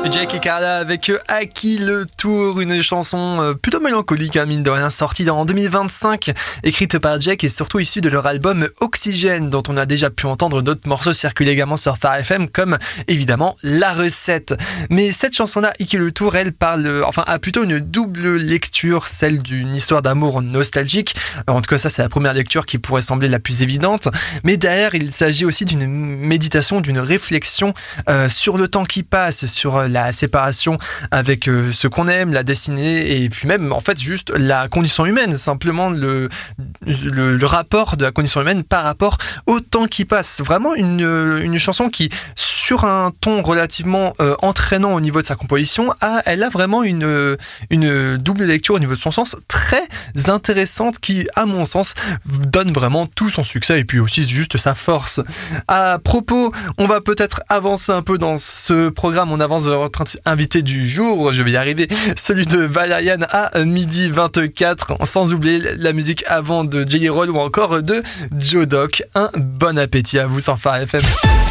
Jack et Carla avec À qui le tour, une chanson plutôt mélancolique, mine de rien, sortie en 2025, écrite par Jack et surtout issue de leur album Oxygène, dont on a déjà pu entendre d'autres morceaux circuler également sur Phare FM, comme évidemment La Recette. Mais cette chanson-là, À qui le tour, elle a plutôt une double lecture, celle d'une histoire d'amour nostalgique. En tout cas, ça c'est la première lecture qui pourrait sembler la plus évidente. Mais derrière, il s'agit aussi d'une méditation, d'une réflexion sur le temps qui passe, sur la séparation avec ce qu'on aime, la destinée et puis même en fait juste la condition humaine, simplement le rapport de la condition humaine par rapport au temps qui passe. Vraiment une chanson qui, sur un ton relativement entraînant au niveau de sa composition, elle a vraiment une double lecture au niveau de son sens très intéressante qui, à mon sens, donne vraiment tout son succès et puis aussi juste sa force. À propos, on va peut-être avancer un peu dans ce programme. On avance vers notre invité du jour, je vais y arriver, celui de Valérian à 12h24, sans oublier la musique avant de Jelly Roll ou encore de Joe Doc. Un bon appétit à vous sur Phare FM.